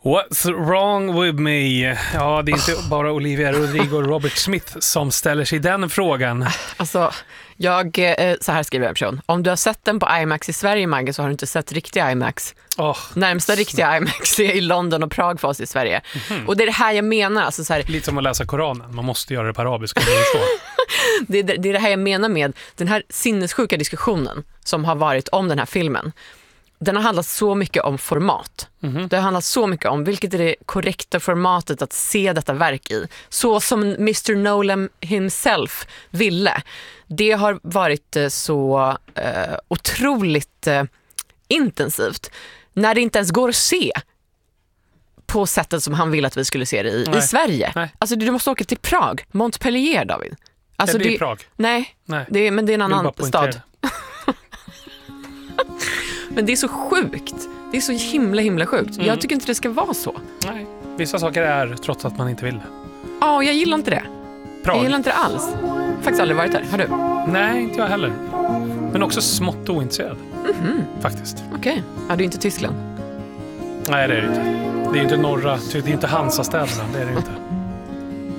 What's wrong with me? Ja, det är inte bara Olivia Rodrigo och Robert Smith som ställer sig den frågan. Alltså, så här skriver jag en person. Om du har sett den på IMAX i Sverige, Maggie, så har du inte sett riktig IMAX. Närmsta riktiga IMAX är i London och Prag för oss i Sverige. Och det är det här jag menar. Alltså så här, lite som att läsa Koranen. Man måste göra det på arabiska. det är det här jag menar med den här sinnessjuka diskussionen som har varit om den här filmen. Den har handlat så mycket om format. Det har handlat så mycket om vilket är det korrekta formatet att se detta verk i. Så som Mr. Nolan himself ville. Det har varit så otroligt intensivt. När det inte ens går att se på sättet som han ville att vi skulle se det i Sverige. Nej. Alltså du måste åka till Prag. Montpellier, David. Alltså, det är Prag? Nej. Men det är en annan stad. Men det är så sjukt. Det är så himla sjukt. Jag tycker inte det ska vara så. Nej, vissa saker är trots att man inte vill det. Ja, jag gillar inte det. Prag. Jag gillar inte det alls. Faktiskt aldrig varit där. Har du? Nej, inte jag heller. Men också smått ointresserad. Faktiskt. Okej. Ja, det är inte Tyskland. Nej, det är det inte. Det är inte norra, det är inte Hansa-städerna, det är det inte.